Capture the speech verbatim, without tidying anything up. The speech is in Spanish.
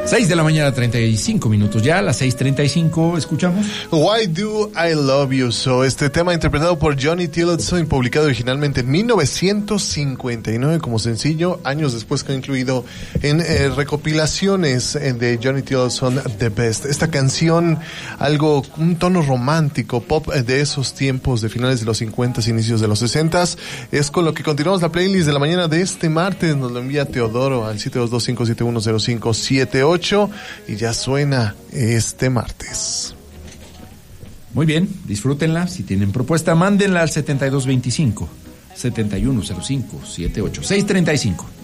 seis de la mañana, treinta y cinco minutos ya, a las seis treinta y cinco, escuchamos Why Do I Love You So, este tema interpretado por Johnny Tillotson, publicado originalmente en mil novecientos cincuenta y nueve como sencillo, años después que ha incluido en eh, recopilaciones eh, de Johnny Tillotson, The Best. Esta canción, algo, un tono romántico, pop eh, de esos tiempos de finales de los cincuenta, inicios de los sesenta, es con lo que continuamos la playlist de la mañana de este martes. Nos lo envía Teodoro al siete dos dos, cinco siete uno, cero cinco siete ocho. Y ya suena este martes. Muy bien, disfrútenla. Si tienen propuesta, mándenla al setenta y dos veinticinco, setenta y uno cero cinco setenta y ocho, seiscientos treinta y cinco.